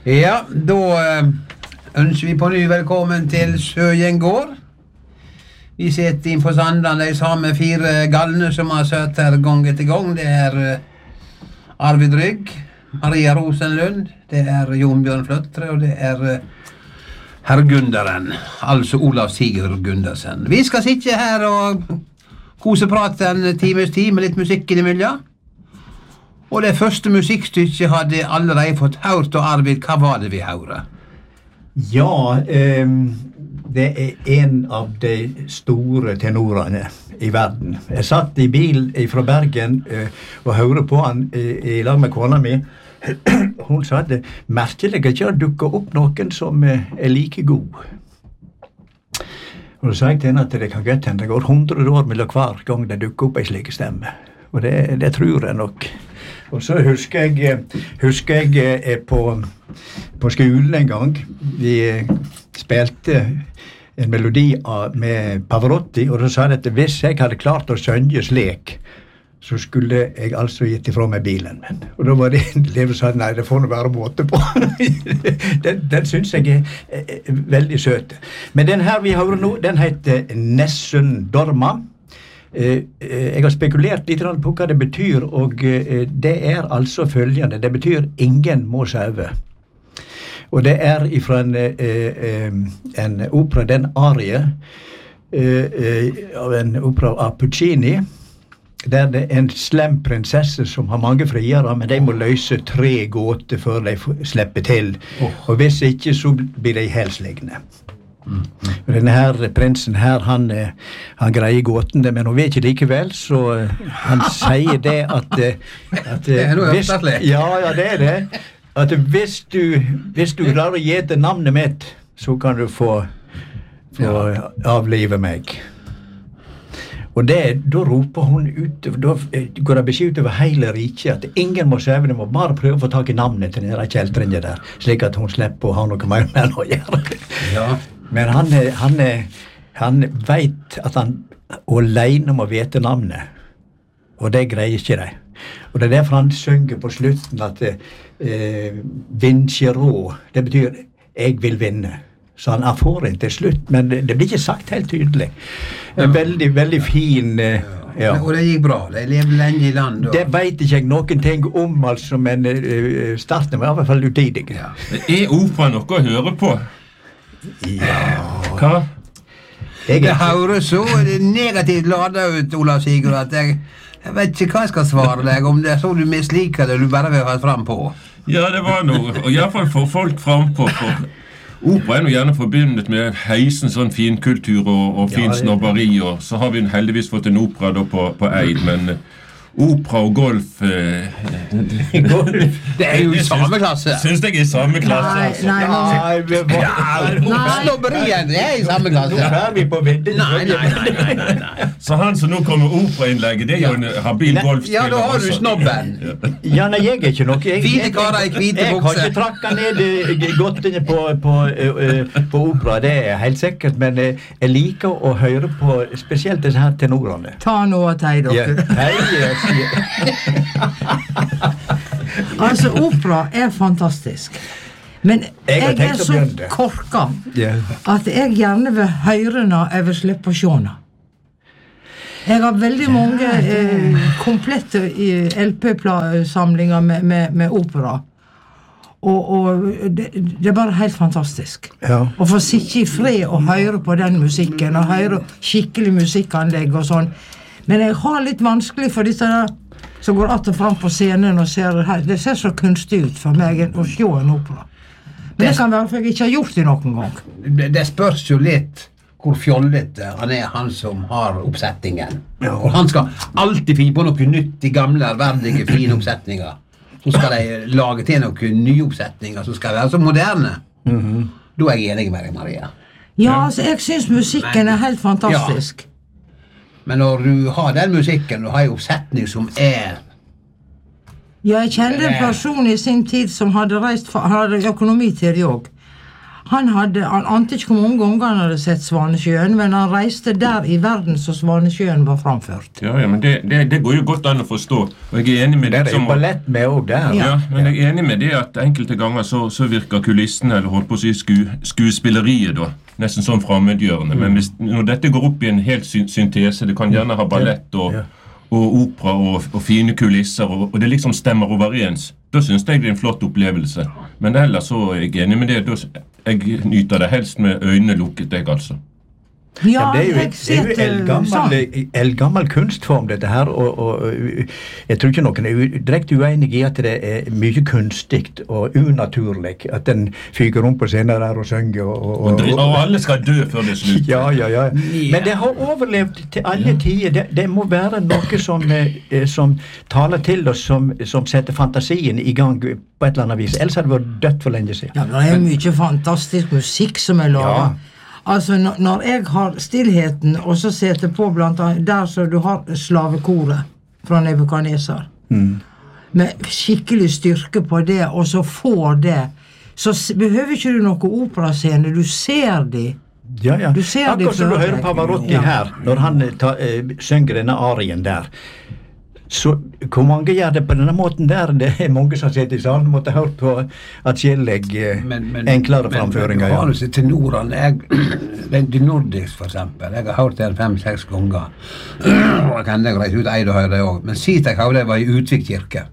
Ja, da ønsker vi på ny velkommen til Søgjeng gård. Vi sitter inn på Sandane, de samme 4 galne som har søtt her gang etter gang. Det Arvid Rygg, Maria Rosenlund, det Jon Bjørn Fløttre, og det herr Gunderen, altså Olav Sigurd Gundersen. Vi skal sitte her og koseprate en times tid med litt musikk innimellom. Og det første musikkstykket hadde allerede fått hørt, og Arvid, hva var det vi hørte? Ja, det en av de store tenorene i verden. Jeg satt i bil fra Bergen og hørte på han i lag med kona mi. Hun sa at det merkelig ikke har dukket opp noen som like god. Og så sa jeg til henne at det kan godt hende, det går 100 år mellom hver gang det dukker opp en slik stemme. Og det tror jeg nok. Og så husker jeg på skolen en gang, vi spilte en melodi med Pavarotti, og da sa jeg at hvis jeg hadde klart å synge slik, så skulle jeg altså gitt ifra meg bilen min. Og da var det en elev som sa, nei, det får nå være måte på. den synes jeg veldig søt. Men den her vi hører nå, den heter Nessun Dorma. Jeg har spekulert litt på hva det betyr, og det altså følgende. Det betyr ingen må sove. Og det ifra en opera, den arie, av en opera av Puccini, der det en slem prinsesse som har mange friere, men de må løse 3 gåter før de slipper til. Og hvis ikke, så blir de helsliggende. Og denne her prinsen her, han greier gåtene, men hun vet ikke likevel, så han sier det at det noe opptattelig. Ja, det det. At hvis du klarer å gjete navnet mitt, så kan du få avlive meg. Og da roper hun ut, da går det beskjed utover hele riket, at ingen må sove, de må bare prøve å få tak i navnet til denne kjeltrinje der, slik at hun slipper å ha noe mer med å gjøre. Ja. Men han vet at han alene må vite navnet, og det greier ikke de. Og det derfor han synger på slutten at vincero, det betyr jeg vil vinne. Så han får det til slutt, men det blir ikke sagt helt tydelig. En veldig, veldig fin... Ja. Og det gikk bra, de levde lenge i land. Det vet ikke jeg noen ting om, altså, men starten var i hvert fall utidig. Ja. Opera noe å høre på? Ja. Hva? Det høres så negativt ladet ut, Olav Sigurd, at jeg vet ikke hva jeg skal svare deg, om det så du misliker det, du bare vil ha det frem på. Ja, det var noe, og i hvert fall få folk frem på, opera nå gjerne forbundet med heisen sånn finkultur og fin snobberi, og så har vi heldigvis fått en opera da på Eid, men opera og golf det jo i samme klasse. Synes jeg i samme klasse. Nei. Snobberien, det i samme klasse. Nå er vi på vidden. Nei. Så han som nå kommer med opera-innlegget, det jo en habil golfspiller. Ja, da har du snobben. Ja, nei, jeg ikke noe. Hvite karer i hvite bukser. Jeg har ikke trakket ned godtene på opera, det helt sikkert, men jeg liker å høre på spesielt disse her tenorene. Ta noe til dere. Hei, altså, opera fantastisk. Men jeg så korka at jeg gjerne vil høre når jeg vil slippe å se henne. Jeg har veldig mange komplette LP-samlinger med opera. Og det bare helt fantastisk. Ja. Å få sitte i fred og høre på den musikken, og høre skikkelig musikkanlegg og sånn. Men jeg har litt vanskelig for disse som går att og fram på scenen og ser det ser så kunstig ut for meg å se en opera. Men det kan være for jeg ikke har gjort det noen gang. Det spørs jo litt hvor fjollete han som har oppsettingen. Ja. Og han skal alltid finne på noe nytt i gamle, ærverdige, fine oppsetninger. Så skal de lage til noen nye oppsetninger som skal være så moderne. Da jeg enig med deg, Maria. Ja, altså, jeg synes musikken helt fantastisk. Ja. Men når du har den musikken, du har en oppsetning som Ja, jeg kjente en person i sin tid som hadde reist, han hadde økonomi til det også. Han ante ikke hvor mange ganger han hadde sett Svanesjøen, men han reiste der I verden så Svanesjøen var framført. Ja, men det går jo godt an å forstå. Og jeg enig med det. Det ballett med også der. Ja, men jeg enig med det at enkelte ganger så virker kulissene, eller holdt på å si skuespilleriet da, nesten sånn fremmedgjørende. Men når dette går opp I en helt syntese, det kan gjerne ha ballett og opera og fine kulisser, og det liksom stemmer overens, da synes jeg det en flott opplevelse. Men ellers så jeg enig med det, jeg nyter det helst med øynene lukket, jeg altså. Ja, det jo eldgammel kunstform dette her, og jeg tror ikke noen direkte uenig I at det mye kunstigt og unaturlig, at den fyker rundt på scenen der og synger og alle skal dø før det slutt. Ja. Men det har overlevd til alle tider. Det må være noe som taler til oss, som setter fantasien I gang på et eller annet vis. Ellers hadde det vært dødt for lenge siden. Ja, det mye fantastisk musikk som laget. Ja. Altså, når jeg har stillheten, og så setter på blant annet, der så du har slavekoret fra Nebuchadnezzar, med skikkelig styrke på det, og så får det, så behøver ikke du noe operascene, du ser det. Ja. Akkurat som du hører Pavarotti her, når han synger denne arien der. Så hvor mange gjør det på denne måten der? Det mange som sitter I salen, måtte ha hørt på atskillig enklere framføringer. Men manus til Nordene, de nordisk for eksempel, jeg har hørt det 5-6 ganger. Jeg kan ikke reise ut Eid og høre det også. Men sist jeg hørte det var I Utvik kirke.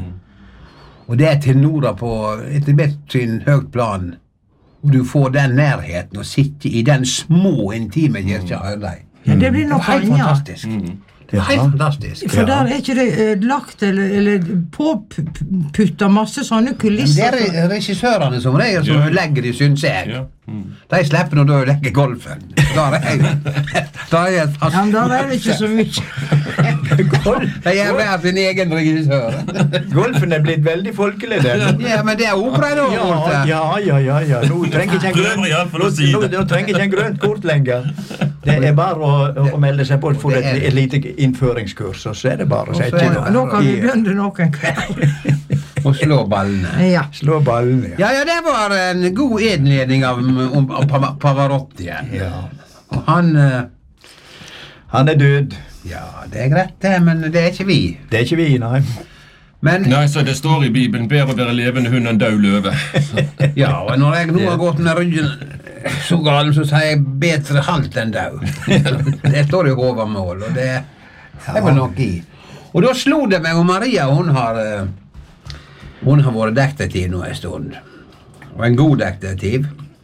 Og det til Nora på et sin høyt plan, hvor du får den nærheten og sitte I den små, intime kirke og høre deg. Ja, det blir noe helt fantastisk. Det helt fantastisk. For der ikke det ødelagt eller påputta masse sånne kulisser. Det regissørene som regel som legger de, synes jeg. De slipper når du legger golfen. Der det ikke så mye. De hver sin egen regissør. Golfen blitt veldig folkelig der. Ja, men det opera nå. Ja. Nå trenger ikke en grønt kort lenger. Det bare å melde seg på for et lite innføringskurs, og så det bare å sette inn. Nå kan vi begynne noen kveld. Og slå ballene. Ja. Slå ballene, ja. Ja, det var en god innledning av Pavarotti. Ja. Og han død. Ja, det greit det, men det ikke vi. Det ikke vi, nei. Nei, så det står I Bibelen, bedre å være levende hund enn død løve. Ja, og når jeg nå har gått med ryggen så galen, så sier jeg bedre halvt enn død. Det står I hovedmål, og det var nok I. Og da slo det meg, og Maria, hun har vært detektiv nå en stund. Og en god detektiv.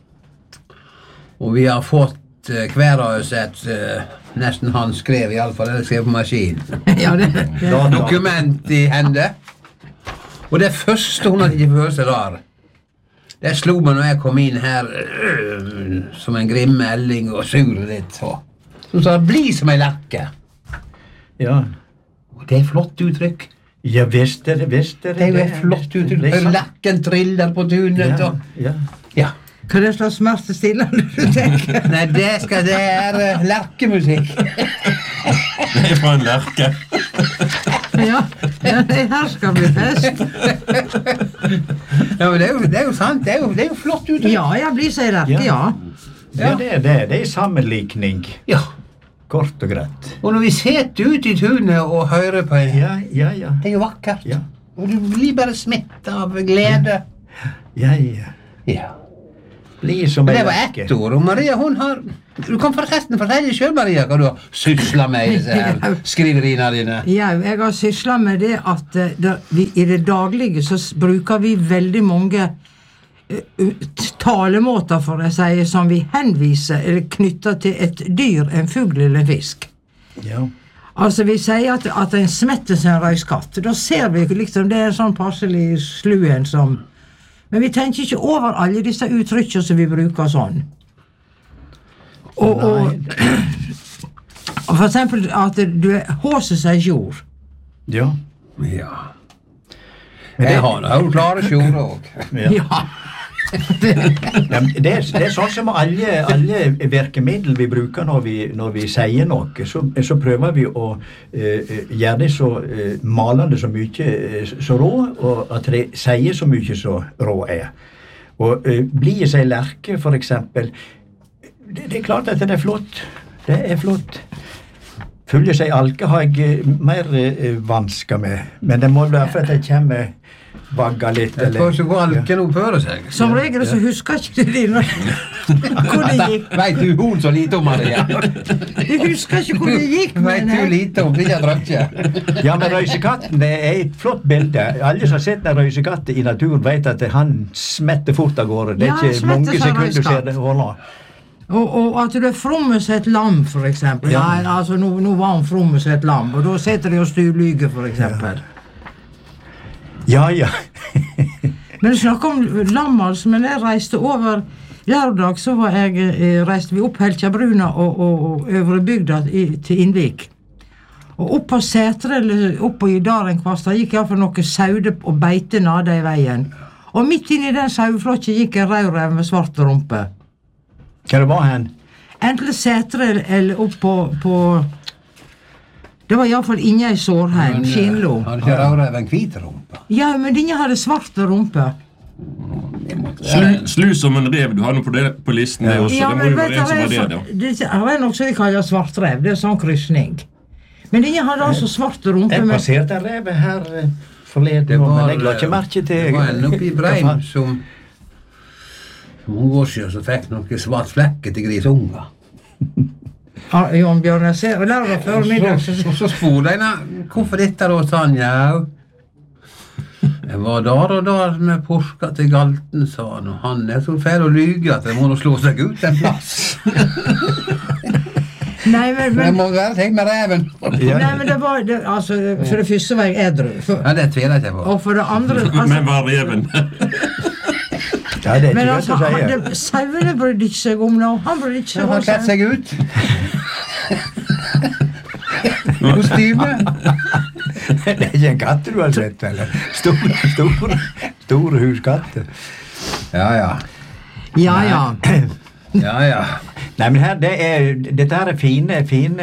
Og vi har fått hver av oss et nesten han skrev, I alle fall, eller skrev på maskin. Ja, det. Dokument I hende. Og det første hun hadde ikke følt seg rar. Det slo meg når jeg kom inn her som en grim melding og sur litt. Så sa bli som en lerke. Ja. Og det flott uttrykk. Ja, visst det. Det et flott uttrykk. Lerken triller på tunet. Ja. Hva det slags smertestillende du tenker? Nei, det lerkemusikk. Det fra en lerke. Ja, det her skal bli fest. Ja, men det jo sant. Det jo flott uttrykk. Ja, jeg blir så lerke, ja. Ja, det sammenlikning. Ja. Kort og greit. Og når vi sitter ute I tunet og hører på en, ja. Det jo vakkert. Ja. Og du blir bare smittet av glede. Ja. Blir som det var ett ord, og Maria, hun har... Du kan forresten fortelle selv, Maria, hva du har syslet med I disse her skriverina dine. Ja, jeg har syslet med det at I det daglige så bruker vi veldig mange talemåter, for å si, som vi henviser eller knytter til et dyr, en fugl eller en fisk. Ja. Altså, vi sier at en smetter seg en røyskatt. Da ser vi liksom, det en sånn passelig sluen som... Men vi tenker ikke over alle disse uttrykkene som vi bruker sånn. Og for eksempel at du håser seg jord. Ja. Men det har jo klare sjord også. Ja. Det sånn som alle virkemiddel vi bruker når vi sier noe, så prøver vi å gjøre det så malende så mye så rå, og at det sier så mye så rå Og blir seg lerke, for eksempel, det klart at det flott. Det flott. Følger seg alke har jeg mer vansker med, men det må være for at jeg kommer vagga litt. Jeg tror ikke hvor alken oppfører seg. Som regel så husker ikke du det hvor det gikk. Vet du hun så lite om, Maria? Du husker ikke hvor det gikk, men Vet du lite om det jeg drømte? Ja, men røysekatten, det et flott bilde. Alle som har sett en røysekatt i naturen vet at han smetter fort av gårde. Det ikke mange sekunder du ser det hånda. Og at du frommes et lam, for eksempel. Ja. Nei, altså, nå var han frommes et lam, og da setter de og styrlyger, for eksempel. Ja. Men du snakker om lam, altså, men jeg reiste over lørdag, så reiste vi opp Helkjabruna og øvre bygda til Innvik. Og opp på Sætre, eller opp på Idarenkvast, gikk i hvert fall noen saude og beite nade i veien. Og midt inn i den sauflokket gikk en rødrev med svart rumpe. Hva det var hen? Enten Sætre eller opp på det var i hvert fall inne i Sårheim, Skinlo. Hadde ikke rødrev en hvit rumpe? Ja, men denne hadde svart rumpe. Slu som en rev, du har noe på det på listen det også. Ja, det må jo være en som var det da. Det er nok så de kaller svart rev, det sånn kryssning. Men denne hadde altså svart rumpe. Jeg passerte en rev her forleden, men jeg la ikke merke til. Det var en oppe i Breim som mange år siden så fikk noen svart flekker til grisunger. Jon Bjørn, jeg ser, og lærte før middag. Så spor de hvorfor dette da, sa han, ja. Jeg var der og der med porska til galten, sa han, og han så feil å lyge at jeg må nå slå seg ut en plass. Nei, men jeg må være tenkt med reven. Nei, men det var, altså, for det første var jeg edru. Ja, det tviler jeg ikke på. Og for det andre, altså, men var reven? Ja, det men altså, sauene brydde ikke seg om noe. Han brydde ikke seg om seg. Han har klett seg ut. Kostyme. Det ikke en katt du har sett, eller? Store huskatter. Ja. Nei, men her, dette her fine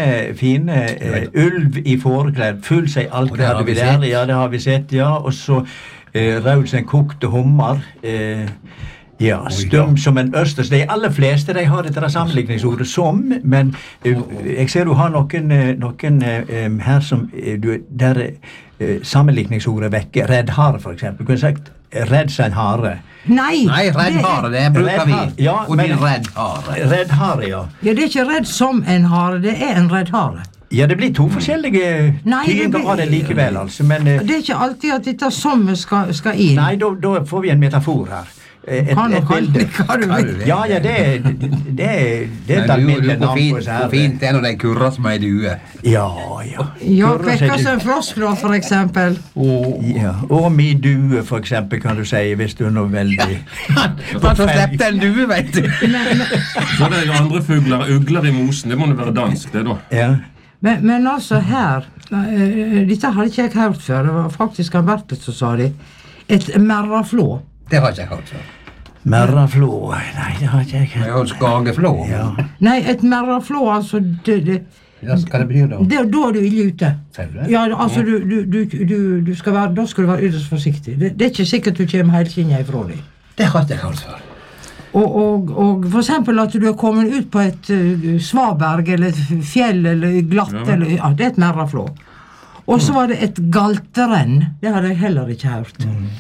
ulv i forekledd. Full seg alt hadde vi der. Ja, det har vi sett, ja. Og så rød seg kokte hummer. Ja, stum som en østers. De aller fleste de har dette sammenligningsordet som, men jeg ser du har noen her som der sammenligningsordet vekker. Reddhare, for eksempel. Kunne sagt redd seg en hare. Nei, reddhare, det bruker vi. Ja, men reddhare. Reddhare, ja. Ja, det er ikke redd som en hare, det er en reddhare. Ja, det blir to forskjellige tydinger av det likevel, altså, men det er ikke alltid at dette som skal inn. Nei, da får vi en metafor her. Et bilde. Ja, det er et alminnelig navn på seg her. Hvor fint er når de kurrer som ei due. Ja, vekker seg en frosk da, for eksempel. Og min due, for eksempel, kan du si, hvis du er noe veldig... Bare så slepte en due, vet du. Så det er andre fugler, ugler i mosen, det må det være dansk, det da. Ja. Men altså her, dette hadde ikke jeg hørt før, det var faktisk han Bertel som sa det, et merraflå. Det har ikke jeg hørt før. Merraflå, nei, det har ikke jeg hørt. Det er jo skageflå. Ja. Nei, et merraflå, altså, ja, hva det betyr da? Da er du ille ute. Ser du det? Ja, altså, du skal være, da skal du være ytterst forsiktig. Det er ikke sikkert du kommer helkinja ifra deg. Det har ikke jeg hørt før. Og for eksempel at du har kommet ut på et svaberg eller et fjell eller glatt, eller, ja, det er et merraflå. Og så var det et galterenn, det hadde jeg heller ikke hørt.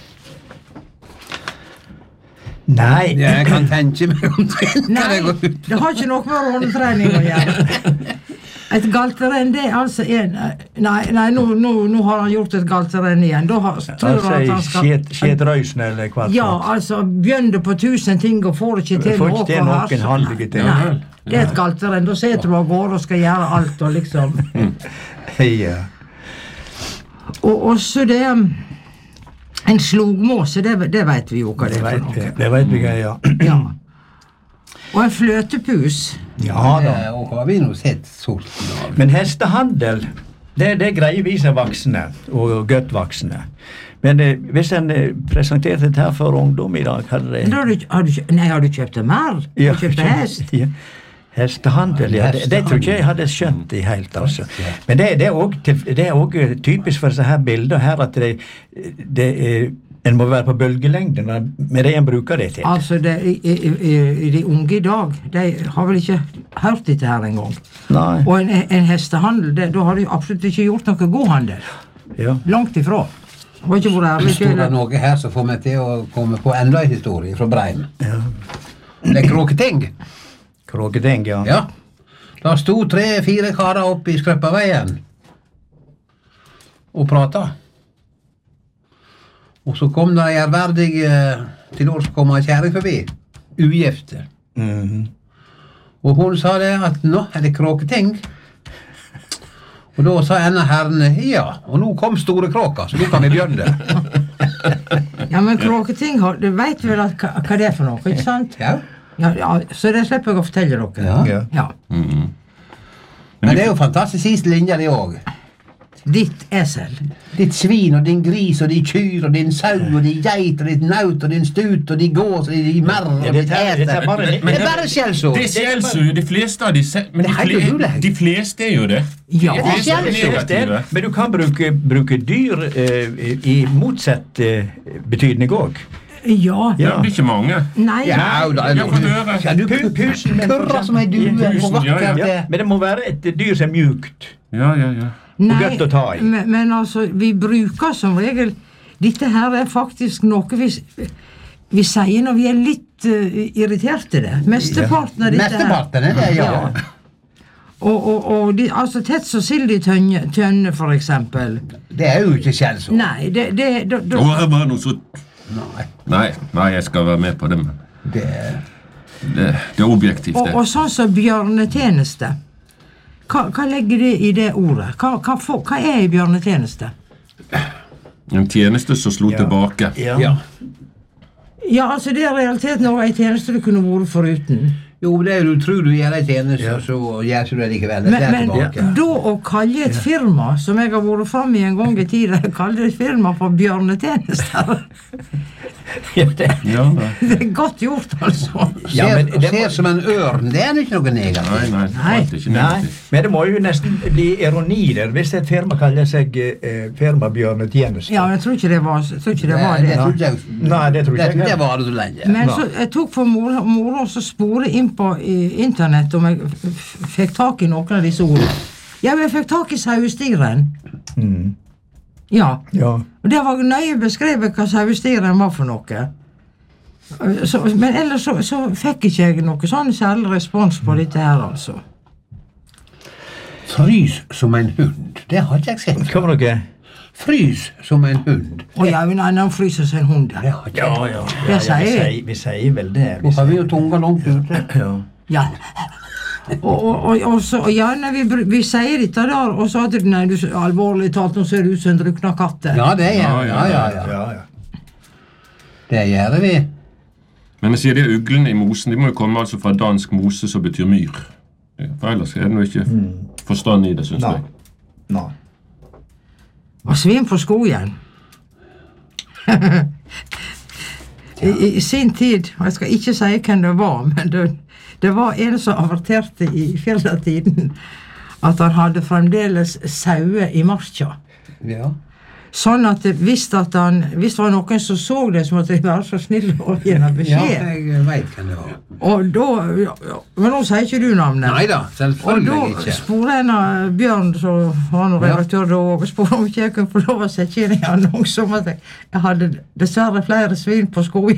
Nei. Jeg kan tenke meg omtrent hva det går ut. Det har ikke noe med rundtrening å gjøre. Et galterenn, det er altså Nei, nå har han gjort et galterenn igjen. Da tror han at han skal... Skjedrøysen eller hva? Ja, altså, begynner på 1000 ting og får ikke til noe. Får ikke til noen handlige ting. Nei, det er et galterenn. Da setter du av gårde og skal gjøre alt og liksom... Ja. Og så det... En slogmåse, det vet vi jo hva det er for noe. Det vet vi, ja. Og en fløtepus. Ja da. Og har vi nå sett sorten av. Men hestehandel, det greier vi seg voksne, og godt voksne. Men hvis en presenterte dette her for ungdom i dag, hadde det... Har du kjøpt det mer? Har du kjøpt hest? Ja. Hestehandel, ja. Det tror ikke jeg hadde skjønt i helt, altså. Men det er også typisk for disse her bilder her, at det En må være på bølgelengden med det en bruker det til. Altså, de unge I dag, de har vel ikke hørt dette her en gang. Nei. Og en hestehandel, da har de absolutt ikke gjort noe god handel. Ja. Langt ifra. Det var ikke vært ærlig. Står det noe her som får meg til å komme på enda en historie fra Breim. Ja. Det Kråketing. Kråketing, ja. Ja. Da sto 3-4 karer oppe I Skrøppaveien og pratet. Og så kom det ærverdige til års kom en kjæring forbi, ugifte. Og hun sa det at nå det Kråketing. Og da sa en av herrene, ja, og nå kom store kråka, så nå kan vi begynne. Ja, men Kråketing, du vet vel hva det for noe, ikke sant? Ja. Ja, så det slipper jeg å fortelle dere. Ja. Men det jo fantastisk siste linje det også. Ditt esel. Ditt svin og din gris og din kyr og din sau og din geit og ditt naut og din stut og din gås og din merr og ditt æter. Det bare skjellsord. Det skjellsord, de fleste av men de fleste jo det. Ja, skjellsord. Men du kan bruke dyr I motsatt betydning også. Ja. Det blir ikke mange. Nei. Ja, du kurrer som en due på vakkert det. Men det må være et dyr som mjukt. Ja. Nei, godt å ta I. Men altså, vi bruker som regel dette her faktisk noe vi sier når vi litt irriterte det. Mesteparten av dette her. Mesteparten det, ja. Og altså tett så sild I tønne for eksempel. Det jo ikke skjellsord. Nei, det Bare noe så... Nei, jeg skal være med på det, men det objektivt det. Og sånn som bjørnetjeneste. Hva legger det I det ordet? Hva I bjørnetjeneste? En tjeneste som slo tilbake. Ja, altså det realiteten også en tjeneste du kunne vært foruten. Jo, det du tror du gjør en tjeneste, så gjør du det likevel. Men da å kalle et firma, som jeg har vært frem I en gang I tiden, kalle et firma for bjørnetjenester. Det godt gjort, altså. Ser som en ørn, det ikke noe negativt. Nei. Men det må jo nesten bli ironi der, hvis et firma kaller seg firma bjørnetjenester. Ja, jeg tror ikke det var det. Nei, det tror ikke jeg. Det var det så lenge. Men så jeg tok for mor og så spore inn på internett om jeg fikk tak I noen av disse ordene. Ja, men jeg fikk tak I sauestiren. Ja. Og det var nøye beskrevet hva sauestiren var for noe. Men ellers så fikk ikke jeg noe sånn særlig respons på dette her, altså. Frys som en hund, det har ikke jeg sett. Hva var det? Frys som en hund. Ja, men han fryser som en hund. Det sier vi sier vel det. Nå har vi jo tunga langt ute. Ja. Og så, ja, når vi sier dette der, og så at nei, du alvorlig talt, nå ser det ut som en drukna katte. Ja, det ja. Det gjør vi. Men jeg sier det uglene I mosen, de må jo komme altså fra dansk mose som betyr myr. For ellers det noe ikke forstand I det, synes jeg. Nei. Og svin på skogen. I sin tid, og jeg skal ikke si hvem det var, men det var en som averterte I fjelletiden at han hadde fremdeles saue I marska. Ja. Sånn at hvis det var noen som så det, så måtte de være så snill og gi en beskjed. Ja, jeg vet hvem det var. Og da, men nå sier ikke du navnet. Neida, selvfølgelig ikke. Og da sporet en av Bjørn, så var han redaktør da, og sporet om ikke jeg kunne få lov å sette inn I annonse om at jeg hadde dessverre flere svin på skogen.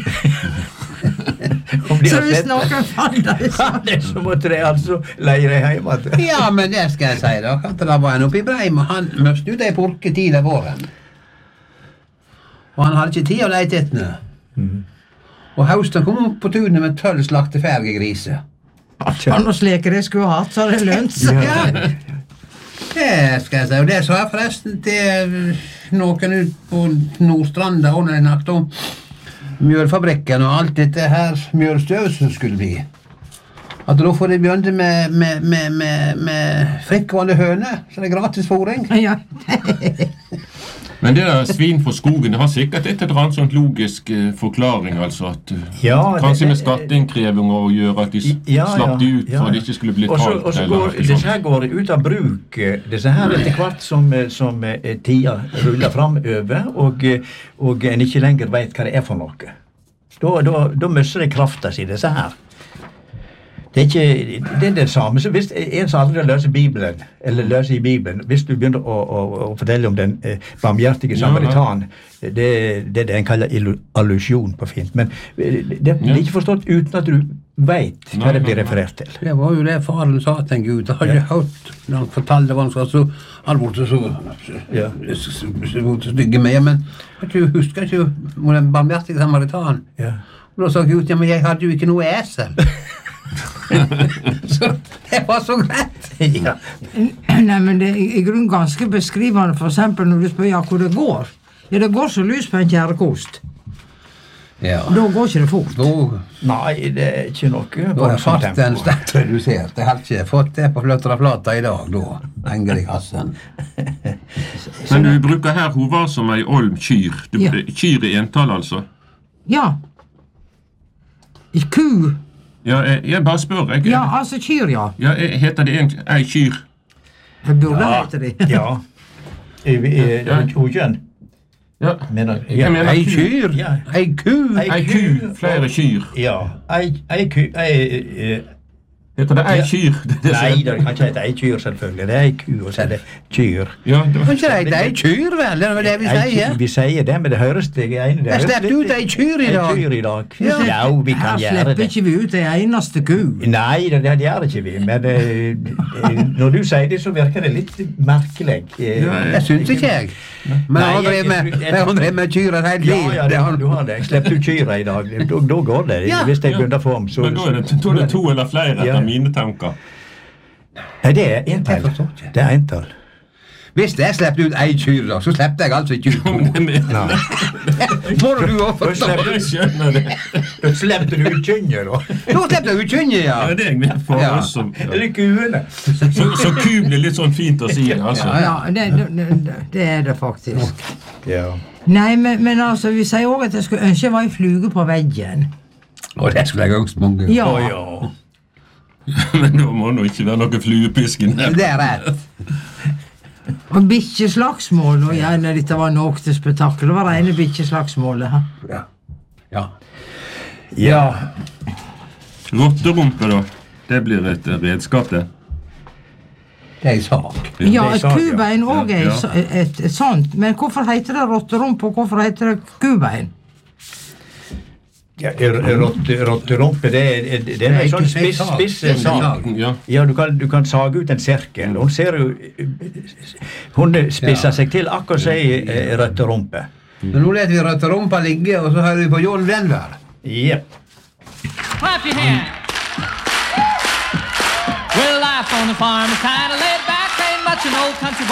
Så hvis noen fant det, så måtte de altså leire hjemme. Ja, men det skal jeg si da. At det var en oppe I Breim, og han møste ut en porke tid av våren. Og han hadde ikke tid å leite etter. Og Hausten kom opp på tunet med 12 slagte fergegriser. Han og sleker det skulle ha hatt, så det lønt seg. Det skal jeg si. Og det sa jeg forresten til noen ut på Nordstranda, og når jeg snakket om mjølfabrikken og alt dette her mjølstøv som skulle bli. At da får de begynne med frittgående høne, så det gratis fôring. Ja. Men det der svin fra skogen, det har sikkert et eller annet sånt logisk forklaring, altså at kanskje med skatteinnkreving og gjør at de slapp de ut for at de ikke skulle bli talt. Og så går disse her går ut av bruk, disse her etter hvert som tida ruller fremover, og en ikke lenger vet hva det er for noe. Da mister de krafta si, disse her. Det er det samme. Så hvis en som aldri leser Bibelen, eller leser i Bibelen, hvis du begynner å fortelle om den barmhjertige samaritan, det er det en kaller allusjon på fint. Men det blir ikke forstått uten at du vet hva det blir referert til. Det var jo det faren sa til en Gud. Jeg har ikke hørt når han fortalte hva han skal, så han borte så stygge med, men jeg husker ikke om den barmhjertige samaritan. Og da sa Gud, ja, men jeg hadde jo ikke noe esel. Så det var så greit. Nei, men det er i grunnen ganske beskrivende, for eksempel når du spør hvor det går. Ja, det går så lys på en kjærekost. Da går ikke det fort. Nei, det er ikke noe. Da er farten sterkt redusert. Jeg har ikke fått det på fløtteraflata i dag, da henger det i kassen. Men du bruker her hovar som ei olm kyr. Kyr i entall, altså? Ja. Ku. Ja, jeg bare spør. Ja, altså kyr, ja. Ja, heter det ei kyr? Det burde hete det. Ja. Okjønn. Ja. Ei kyr? Ei ku? Ei ku, flere kyr. Ja, ei ku, heter det ei kyr? Nei, det kan ikke hete ei kyr, selvfølgelig. Det er ei ku, og så er det kyr. Ja, det var ikke det ei kyr, vel? Det var det vi sier. Vi sier det, men det høres det ene. Jeg slipper ut ei kyr i dag. Ei kyr i dag. Ja, vi kan gjøre det. Her slipper ikke vi ut ei eneste ku. Nei, det gjør ikke vi, men når du sier det, så virker det litt merkelig. Jeg synes ikke jeg. Men han drev med kyr et helt liv. Ja, du har det. Jeg slipper ut kyra i dag. Da går det, hvis jeg begynner form. Men da er det to eller flere etter mine tanker. Nei, det er entall. Det er entall. Hvis jeg slipper ut ei kyr, da, så slipper jeg altså ikke ut to. Får du også forstå? Jeg skjønner det. Da slipper du ut kynner, da. Da slipper du ut kynner, ja. Det er jeg med for oss. Eller kuene. Så ku blir litt sånn fint å si, altså. Ja, det er det faktisk. Ja. Nei, men altså, vi sier også at jeg skulle ønske jeg var en fluge på veggen. Og det skulle jeg også mange. Ja. Men da må det ikke være noe fluepisken her. Det er rett. Og bikkjeslagsmål, og gjerne dette var nok til spetakkel. Det var det ene bikkjeslagsmålet. Ja. Rotterumpe, da. Det blir et redskap, det. Det er en sak. Ja, et kubein også er et sånt. Men hvorfor heter det rotterumpe, og hvorfor heter det kubein? Ja, rotterumpe, det er en sånn spiss sag. Ja, du kan sage ut en sirkel. Hun spisser seg til akkurat seg rotterumpe. Men nå leter vi rotterumpa ligge, og så hører vi på Jon Blenvær. Yep. Clap your hands. Well, life on the farm is kind of laid back. Ain't much an old country boy.